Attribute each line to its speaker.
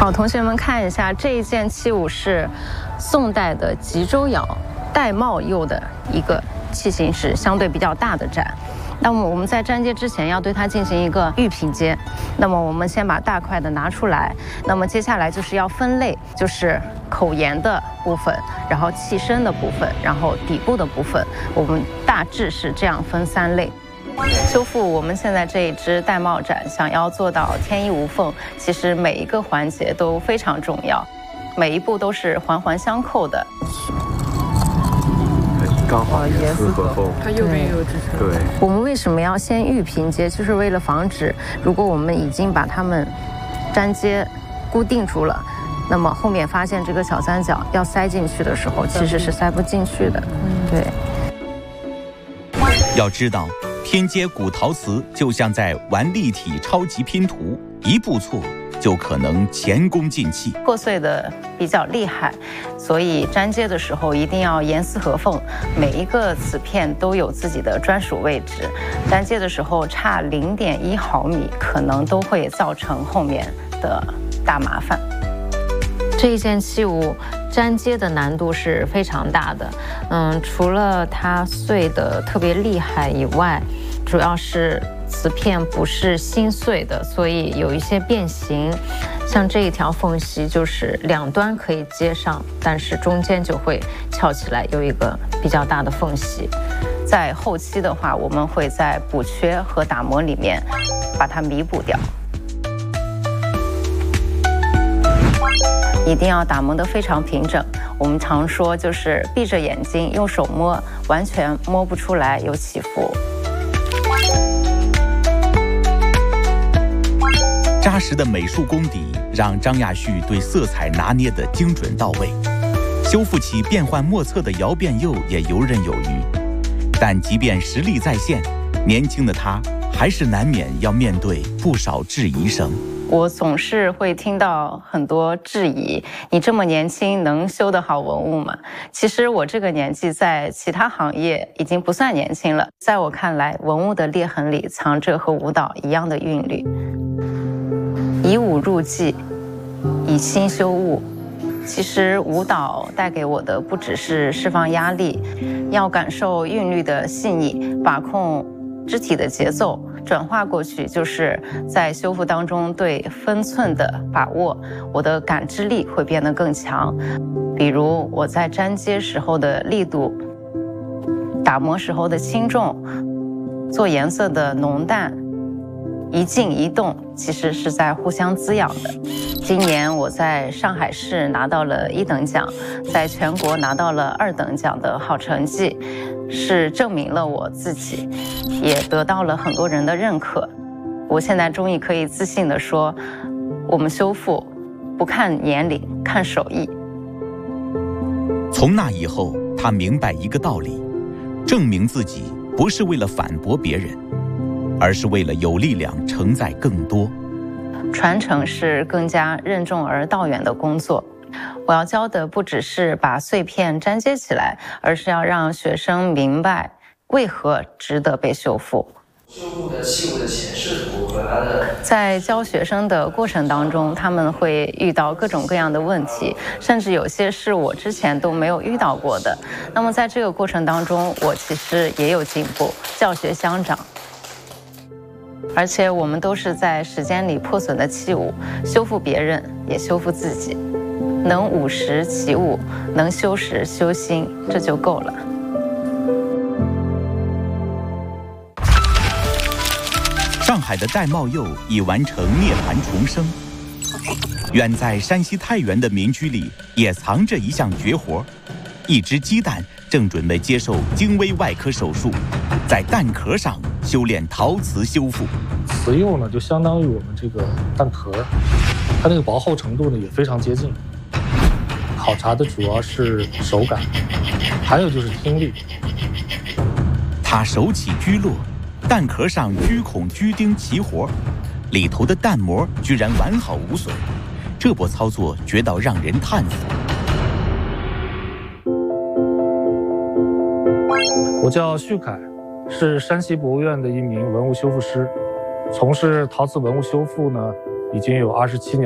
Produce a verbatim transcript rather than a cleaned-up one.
Speaker 1: 好，同学们看一下，这一件器物是宋代的吉州窑玳瑁釉的一个器型，是相对比较大的盏。那么我们在粘接之前要对它进行一个预品接。那么我们先把大块的拿出来，那么接下来就是要分类，就是口沿的部分，然后器身的部分，然后底部的部分，我们大致是这样分三类。修复我们现在这一只玳瑁盏，想要做到天衣无缝，其实每一个环节都非常重要，每一步都是环环相扣的。
Speaker 2: 刚好严丝合缝，
Speaker 3: 它右边也有支撑。
Speaker 2: 对，
Speaker 1: 我们为什么要先预拼接？就是为了防止，如果我们已经把它们粘接固定住了，那么后面发现这个小三角要塞进去的时候，其实是塞不进去的。对。
Speaker 4: 要知道，拼接古陶瓷就像在玩立体超级拼图，一步错就可能前功尽弃。
Speaker 1: 破碎的比较厉害，所以粘接的时候一定要严丝合缝，每一个瓷片都有自己的专属位置。粘接的时候差零点一毫米，可能都会造成后面的大麻烦。这一件器物粘接的难度是非常大的，嗯，除了它碎的特别厉害以外，主要是瓷片不是新碎的，所以有一些变形。像这一条缝隙，就是两端可以接上，但是中间就会翘起来，有一个比较大的缝隙。在后期的话，我们会在补缺和打磨里面把它弥补掉。一定要打磨得非常平整。我们常说，就是闭着眼睛用手摸，完全摸不出来有起伏。
Speaker 4: 扎实的美术功底让张亚旭对色彩拿捏得精准到位，修复起变幻莫测的窑变釉也游刃有余。但即便实力在线，年轻的他还是难免要面对不少质疑声。
Speaker 1: 我总是会听到很多质疑，你这么年轻能修得好文物吗？其实我这个年纪在其他行业已经不算年轻了，在我看来，文物的裂痕里藏着和舞蹈一样的韵律。以武入技，以心修物。其实舞蹈带给我的不只是释放压力，要感受韵律的细腻，把控肢体的节奏，转化过去就是在修复当中对分寸的把握，我的感知力会变得更强。比如我在粘接时候的力度，打磨时候的轻重，做颜色的浓淡，一静一动其实是在互相滋养的。今年我在上海市拿到了一等奖，在全国拿到了二等奖的好成绩，是证明了我自己，也得到了很多人的认可。我现在终于可以自信地说，我们修复不看年龄，看手艺。
Speaker 4: 从那以后，他明白一个道理，证明自己不是为了反驳别人，而是为了有力量承载更多。
Speaker 1: 传承是更加任重而道远的工作。我要教的不只是把碎片粘接起来，而是要让学生明白为何值得被修复。
Speaker 5: 修复的器物的前视图和它的，
Speaker 1: 在教学生的过程当中，他们会遇到各种各样的问题，甚至有些是我之前都没有遇到过的。那么在这个过程当中，我其实也有进步，教学相长。而且我们都是在时间里破损的器物，修复别人也修复自己，能午时起舞，能修时修心，这就够了。
Speaker 4: 上海的玳瑁釉已完成涅槃重生，远在山西太原的民居里也藏着一项绝活，一只鸡蛋正准备接受精微外科手术，在蛋壳上修炼陶瓷修复。
Speaker 6: 瓷釉呢，就相当于我们这个蛋壳，它那个薄厚程度呢也非常接近。考察的主要是手感，还有就是听力。
Speaker 4: 他手起居落，蛋壳上居孔居钉齐活，里头的蛋膜居然完好无损，这波操作绝到让人叹服。
Speaker 6: 我叫旭凯，是山西博物院的一名文物修复师，从事陶瓷文物修复呢，已经有二十七年。